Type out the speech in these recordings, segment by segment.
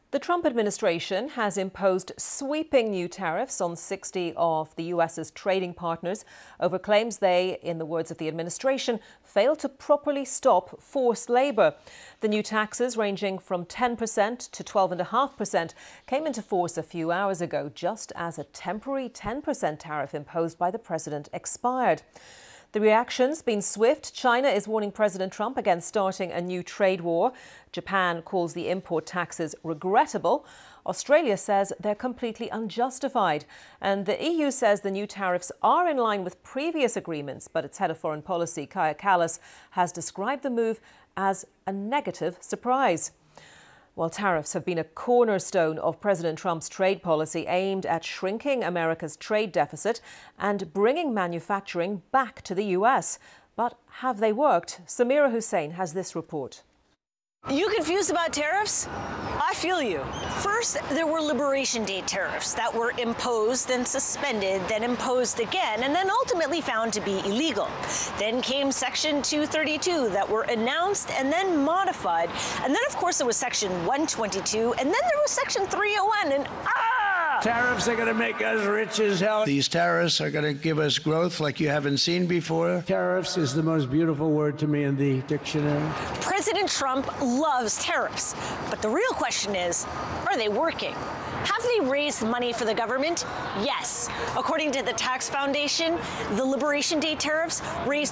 The Trump administration has imposed sweeping new tariffs on 60 of the US's trading partners over claims they, in the words of the administration, failed to properly stop forced labor. The new taxes, ranging from 10% to 12.5%, came into force a few hours ago, just as a temporary 10% tariff imposed by the president expired. The reaction's been swift. China is warning President Trump against starting a new trade war. Japan calls the import taxes regrettable. Australia says they're completely unjustified. And the EU says the new tariffs are in line with previous agreements, but its head of foreign policy, Kaja Kallas, has described the move as a negative surprise. While tariffs have been a cornerstone of President Trump's trade policy aimed at shrinking America's trade deficit and bringing manufacturing back to the US. But have they worked? Samira Hussein has this report. You confused about tariffs? I feel you. First, there were Liberation Day tariffs that were imposed, then suspended, then imposed again, and then ultimately found to be illegal. Then came Section 232 that were announced and then modified. And then, of course, there was Section 122, and then there was Section 301, and Tariffs are going to make us rich as hell. These tariffs are going to give us growth like you haven't seen before. Tariffs is the most beautiful word to me in the dictionary. President Trump loves tariffs, but the real question is, are they working? Have they raised money for the government? Yes. According to the Tax Foundation, the Liberation Day tariffs raised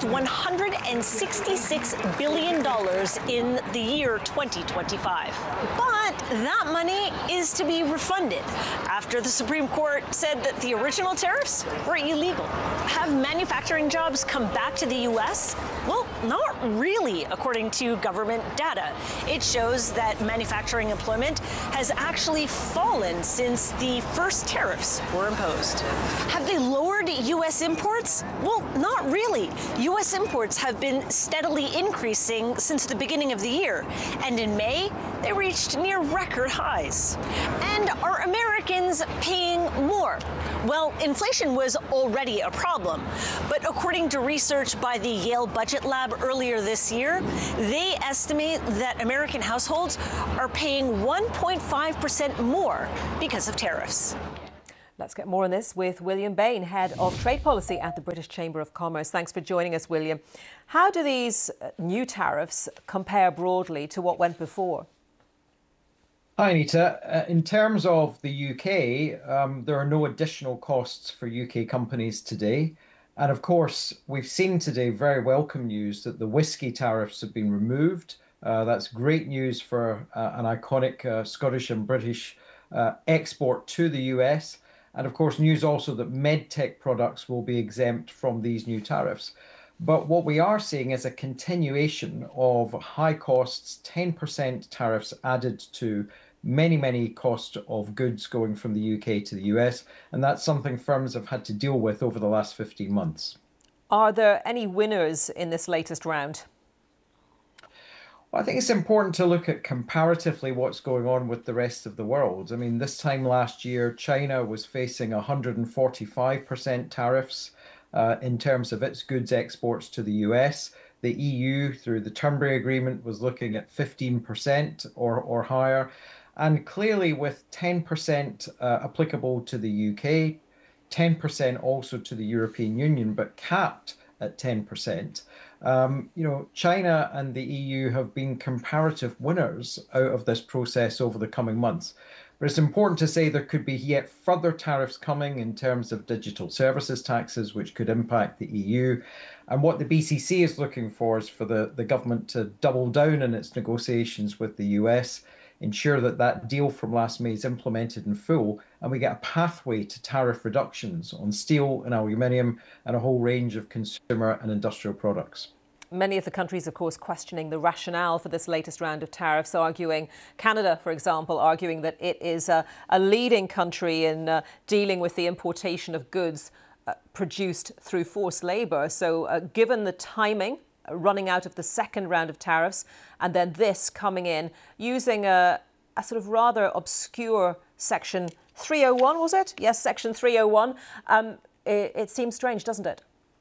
$166 billion in the year 2025. But that money is to be refunded after the Supreme Court said that the original tariffs were illegal. Have manufacturing jobs come back to the U.S.? Well, not really, according to government data. It shows that manufacturing employment has actually fallen since the first tariffs were imposed. Have they lowered U.S. imports? Well, not really. U.S. imports have been steadily increasing since the beginning of the year, and in May, they reached near record highs. And are Americans paying more? Well, inflation was already a problem, but according to research by the Yale Budget Lab earlier this year, they estimate that American households are paying 1.5% more because of tariffs. Let's get more on this with William Bain, Head of Trade Policy at the British Chamber of Commerce. Thanks for joining us, William. How do these new tariffs compare broadly to what went before? Hi, Anita. In terms of the UK, there are no additional costs for UK companies today. And of course, we've seen today very welcome news that the whisky tariffs have been removed. That's great news for an iconic Scottish and British export to the US. And of course, news also that medtech products will be exempt from these new tariffs. But what we are seeing is a continuation of high costs, 10% tariffs added to many costs of goods going from the UK to the US. And that's something firms have had to deal with over the last 15 months. Are there any winners in this latest round? Well, I think it's important to look at comparatively what's going on with the rest of the world. I mean, this time last year, China was facing 145% tariffs in terms of its goods exports to the US. The EU, through the Turnberry Agreement, was looking at 15% or higher. And clearly, with 10% applicable to the UK, 10% also to the European Union, but capped at 10%, China and the EU have been comparative winners out of this process over the coming months. But it's important to say there could be yet further tariffs coming in terms of digital services taxes, which could impact the EU. And what the BCC is looking for is for the government to double down in its negotiations with the US, ensure that that deal from last May is implemented in full, and we get a pathway to tariff reductions on steel and aluminium and a whole range of consumer and industrial products. Many of the countries, of course, questioning the rationale for this latest round of tariffs, arguing, Canada, for example, arguing that it is a leading country in dealing with the importation of goods produced through forced labour. So given the timing, running out of the second round of tariffs, and then this coming in using a sort of rather obscure Section 301, was it? Yes, Section 301. It seems strange, doesn't it?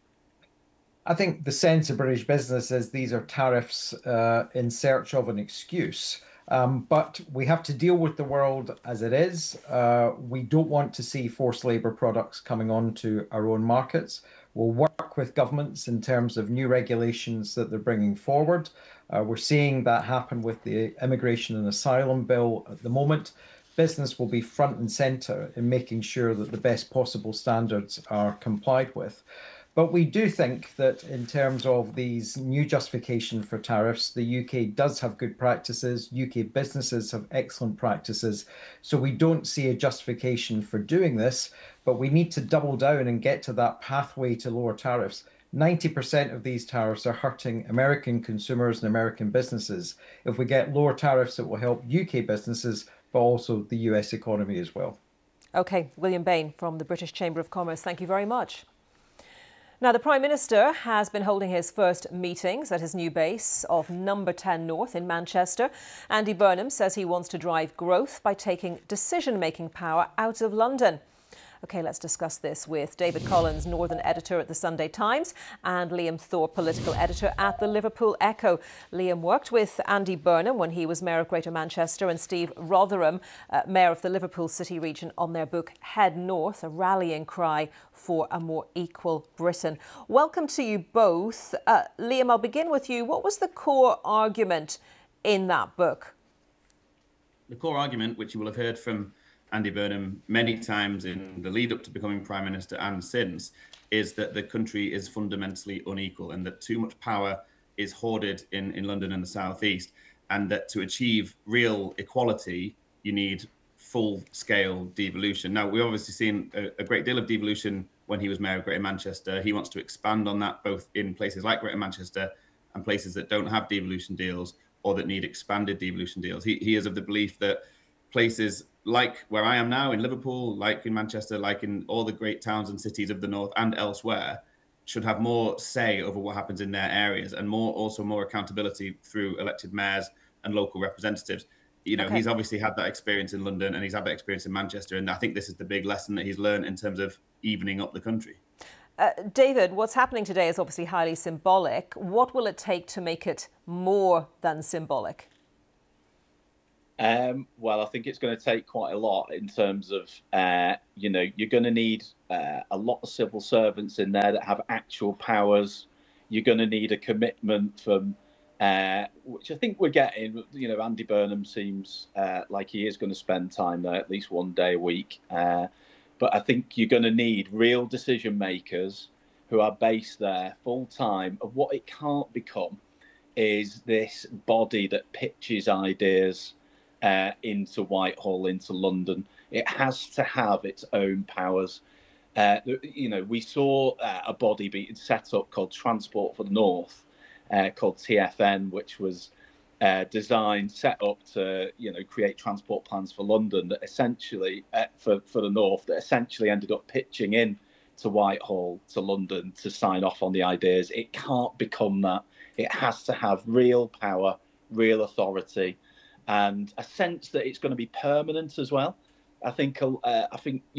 I think the sense of British business is these are tariffs in search of an excuse. But we have to deal with the world as it is. We don't want to see forced labor products coming onto our own markets. We'll work with governments in terms of new regulations that they're bringing forward. We're seeing that happen with the immigration and asylum bill at the moment. Business will be front and center in making sure that the best possible standards are complied with. But we do think that in terms of these new justification for tariffs, the UK does have good practices. UK businesses have excellent practices. So we don't see a justification for doing this, but we need to double down and get to that pathway to lower tariffs. 90% of these tariffs are hurting American consumers and American businesses. If we get lower tariffs, it will help UK businesses, but also the US economy as well. OK, William Bain from the British Chamber of Commerce, thank you very much. Now, the Prime Minister has been holding his first meetings at his new base of Number 10 North in Manchester. Andy Burnham says he wants to drive growth by taking decision-making power out of London. OK, let's discuss this with David Collins, Northern Editor at the Sunday Times, and Liam Thorpe, Political Editor at the Liverpool Echo. Liam worked with Andy Burnham when he was Mayor of Greater Manchester and Steve Rotherham, Mayor of the Liverpool City region, on their book Head North, a rallying cry for a more equal Britain. Welcome to you both. Liam, I'll begin with you. What was the core argument in that book? The core argument, which you will have heard from Andy Burnham many times in the lead up to becoming Prime Minister and since, is that the country is fundamentally unequal and that too much power is hoarded in London and the South East, and that to achieve real equality, you need full-scale devolution. Now, we've obviously seen a great deal of devolution when he was Mayor of Greater Manchester. He wants to expand on that, both in places like Greater Manchester and places that don't have devolution deals or that need expanded devolution deals. He is of the belief that places like where I am now in Liverpool, like in Manchester, like in all the great towns and cities of the north and elsewhere, should have more say over what happens in their areas and also more accountability through elected mayors and local representatives. You know, He's obviously had that experience in London and he's had that experience in Manchester. And I think this is the big lesson that he's learned in terms of evening up the country. David, what's happening today is obviously highly symbolic. What will it take to make it more than symbolic? Well, I think it's going to take quite a lot in terms of, you're going to need a lot of civil servants in there that have actual powers. You're going to need a commitment from, which I think we're getting. Andy Burnham seems like he is going to spend time there at least one day a week. But I think you're going to need real decision makers who are based there full time. Of what it can't become is this body that pitches ideas into Whitehall, into London. It has to have its own powers. We saw a body being set up called Transport for the North, called TfN, which was designed, set up to, create transport plans for London that essentially, for the North, that essentially ended up pitching in to Whitehall, to London, to sign off on the ideas. It can't become that. It has to have real power, real authority, and a sense that it's going to be permanent as well. I think the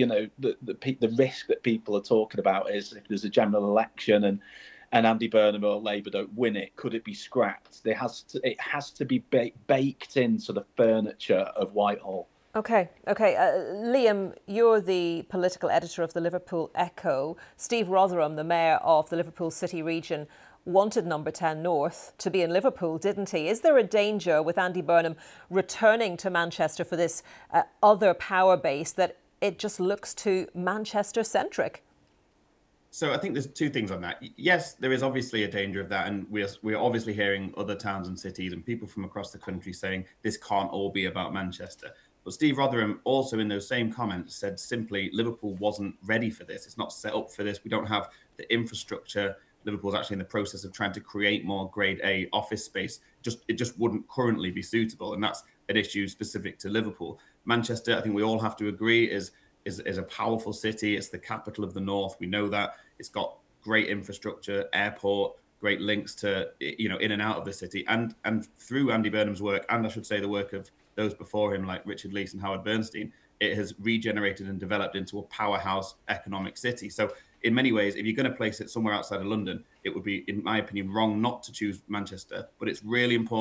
risk that people are talking about is if there's a general election and Andy Burnham or Labour don't win it, could it be scrapped? It has to be baked into the furniture of Whitehall. Okay. Liam, you're the political editor of the Liverpool Echo. Steve Rotherham, the mayor of the Liverpool City region, wanted Number 10 North to be in Liverpool, didn't he? Is there a danger with Andy Burnham returning to Manchester for this other power base that it just looks too Manchester-centric? So I think there's two things on that. Yes, there is obviously a danger of that. And we're obviously hearing other towns and cities and people from across the country saying this can't all be about Manchester. But Steve Rotherham also in those same comments said simply Liverpool wasn't ready for this. It's not set up for this. We don't have the infrastructure. Liverpool's actually in the process of trying to create more grade A office space. It just wouldn't currently be suitable. And that's an issue specific to Liverpool. Manchester, I think we all have to agree, is a powerful city. It's the capital of the North. We know that. It's got great infrastructure, airport, great links to, in and out of the city. And through Andy Burnham's work, and I should say the work of those before him, like Richard Leese and Howard Bernstein, it has regenerated and developed into a powerhouse economic city. So in many ways, if you're going to place it somewhere outside of London, it would be, in my opinion, wrong not to choose Manchester. But it's really important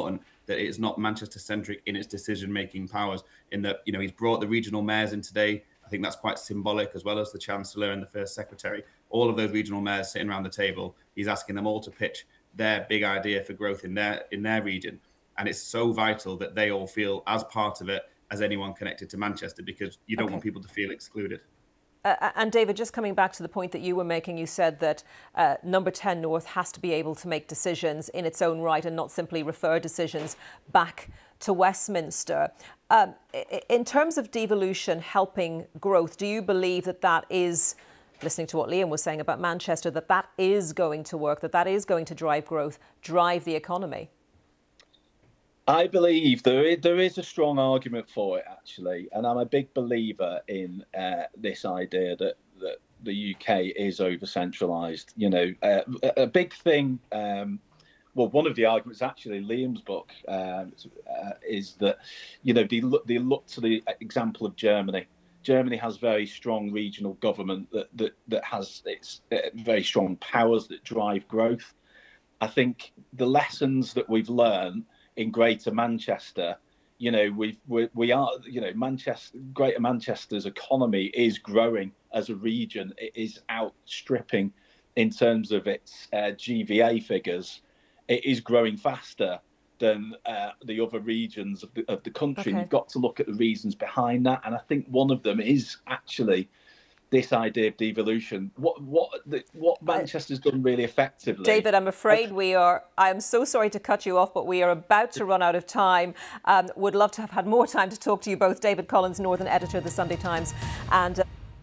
that it's not Manchester-centric in its decision-making powers, in that, you know, he's brought the regional mayors in today. I think that's quite symbolic, as well as the Chancellor and the First Secretary. All of those regional mayors sitting around the table, he's asking them all to pitch their big idea for growth in their region. And it's so vital that they all feel as part of it as anyone connected to Manchester, because you don't want people to feel excluded. And David, just coming back to the point that you were making, you said that Number 10 North has to be able to make decisions in its own right and not simply refer decisions back to Westminster. In terms of devolution helping growth, do you believe that that is, listening to what Liam was saying about Manchester, that that is going to work, that that is going to drive growth, drive the economy? I believe there is a strong argument for it, actually, and I'm a big believer in this idea that the UK is over-centralised. You know, a big thing. Well, one of the arguments, actually, Liam's book is that, you know, they look to the example of Germany. Germany has very strong regional government that has its very strong powers that drive growth. I think the lessons that we've learned in Greater Manchester, you know, we are, you know, Greater Manchester's economy is growing as a region. It is outstripping in terms of its GVA figures. It is growing faster than the other regions of the country. You've got to look at the reasons behind that, and I think one of them is actually this idea of devolution. What Manchester's done really effectively. David, I'm afraid I'm so sorry to cut you off, but we are about to run out of time. Would love to have had more time to talk to you both. David Collins, Northern Editor of the Sunday Times, and...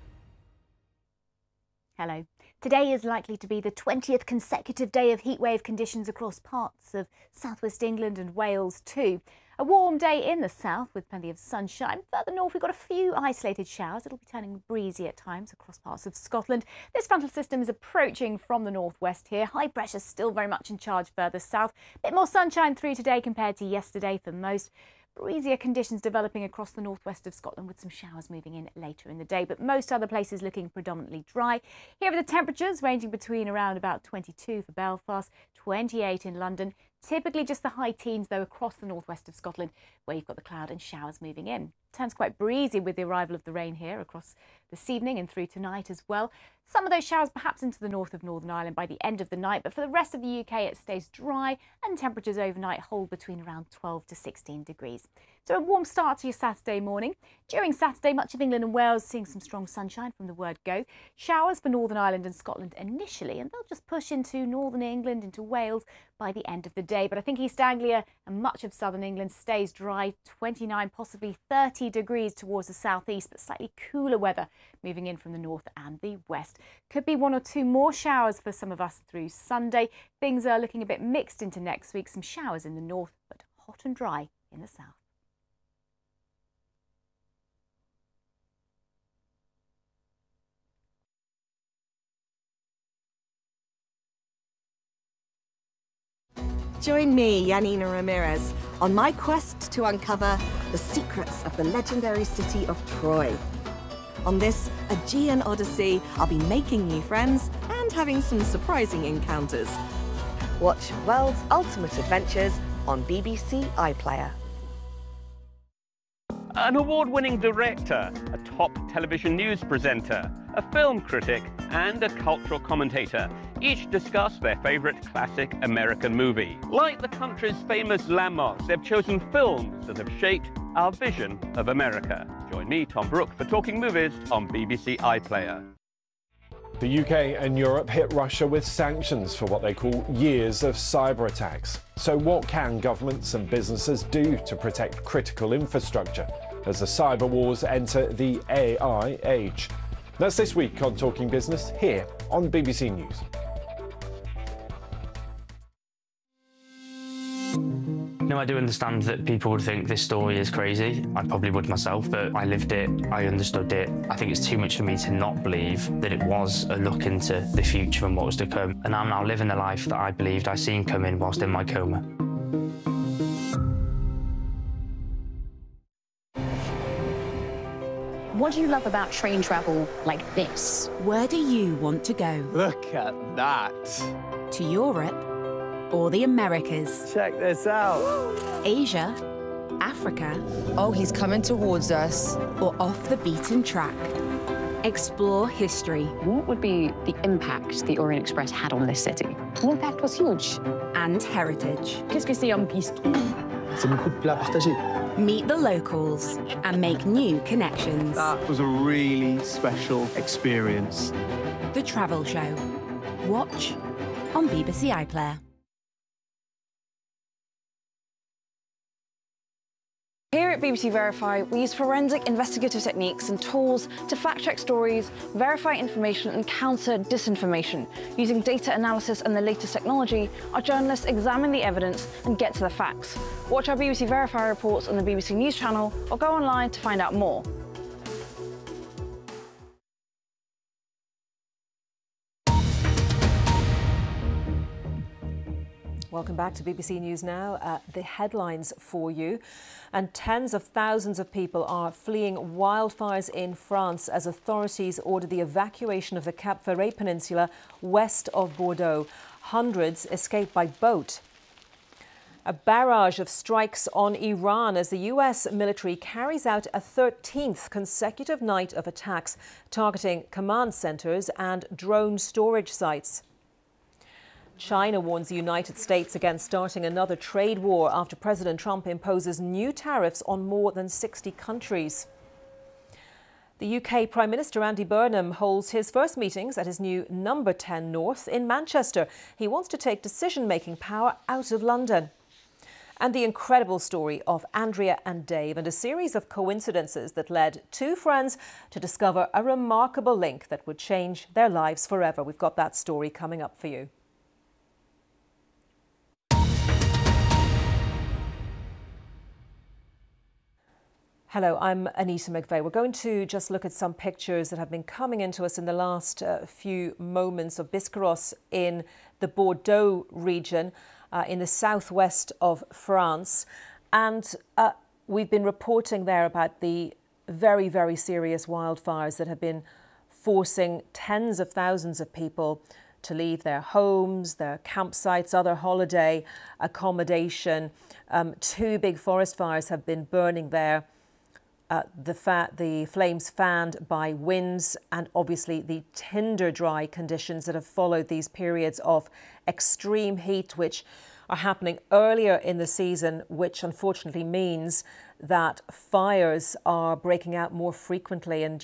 Hello. Today is likely to be the 20th consecutive day of heatwave conditions across parts of southwest England and Wales too. A warm day in the south with plenty of sunshine. Further north, we've got a few isolated showers. It'll be turning breezy at times across parts of Scotland. This frontal system is approaching from the northwest here. High pressure still very much in charge further south. A bit more sunshine through today compared to yesterday for most. Breezier conditions developing across the northwest of Scotland with some showers moving in later in the day, but most other places looking predominantly dry. Here are the temperatures ranging between around about 22 for Belfast, 28 in London. Typically just the high teens, though, across the northwest of Scotland, where you've got the cloud and showers moving in. Turns quite breezy with the arrival of the rain here across this evening and through tonight as well. Some of those showers perhaps into the north of Northern Ireland by the end of the night, but for the rest of the UK it stays dry and temperatures overnight hold between around 12 to 16 degrees. So a warm start to your Saturday morning. During Saturday, much of England and Wales seeing some strong sunshine from the word go. Showers for Northern Ireland and Scotland initially, and they'll just push into Northern England, into Wales by the end of the day. But I think East Anglia and much of southern England stays dry, 29, possibly 30 degrees towards the southeast, but slightly cooler weather moving in from the north and the west. Could be one or two more showers for some of us through Sunday. Things are looking a bit mixed into next week. Some showers in the north, but hot and dry in the south. Join me, Yanina Ramirez, on my quest to uncover the secrets of the legendary city of Troy. On this Aegean Odyssey, I'll be making new friends and having some surprising encounters. Watch World's Ultimate Adventures on BBC iPlayer. An award-winning director, a top television news presenter, a film critic, and a cultural commentator each discuss their favourite classic American movie. Like the country's famous landmarks, they've chosen films that have shaped our vision of America. Join me, Tom Brooke, for Talking Movies on BBC iPlayer. The UK and Europe hit Russia with sanctions for what they call years of cyber attacks. So what can governments and businesses do to protect critical infrastructure as the cyber wars enter the AI age? That's this week on Talking Business here on BBC News. No, I do understand that people would think this story is crazy. I probably would myself, but I lived it, I understood it. I think it's too much for me to not believe that it was a look into the future and what was to come. And I'm now living the life that I believed I seen coming whilst in my coma. What do you love about train travel like this? Where do you want to go? Look at that. To Europe? or the Americas. Check this out. Asia, Africa. Oh, he's coming towards us. Or off the beaten track. Explore history. What would be the impact the Orient Express had on this city? The impact was huge. And heritage. Qu'est-ce que c'est un piston? C'est beaucoup de plats partagés. Meet the locals and make new connections. That was a really special experience. The Travel Show. Watch on BBC iPlayer. Here at BBC Verify, we use forensic investigative techniques and tools to fact-check stories, verify information and counter disinformation. Using data analysis and the latest technology, our journalists examine the evidence and get to the facts. Watch our BBC Verify reports on the BBC News channel or go online to find out more. Welcome back to BBC News Now. The headlines for you. And tens of thousands of people are fleeing wildfires in France as authorities order the evacuation of the Cap Ferret Peninsula west of Bordeaux. Hundreds escape by boat. A barrage of strikes on Iran as the US military carries out a 13th consecutive night of attacks targeting command centres and drone storage sites. China warns the United States against starting another trade war after President Trump imposes new tariffs on more than 60 countries. The UK Prime Minister Andy Burnham holds his first meetings at his new number 10 North in Manchester. He wants to take decision-making power out of London. And the incredible story of Andrea and Dave and a series of coincidences that led two friends to discover a remarkable link that would change their lives forever. We've got that story coming up for you. Hello, I'm Anita McVeigh. We're going to just look at some pictures that have been coming into us in the last few moments of Biscarrosse in the Bordeaux region in the southwest of France. And we've been reporting there about the very, very serious wildfires that have been forcing tens of thousands of people to leave their homes, their campsites, other holiday accommodation. Two big forest fires have been burning there. The flames fanned by winds and obviously the tinder dry conditions that have followed these periods of extreme heat, which are happening earlier in the season, which unfortunately means that fires are breaking out more frequently. And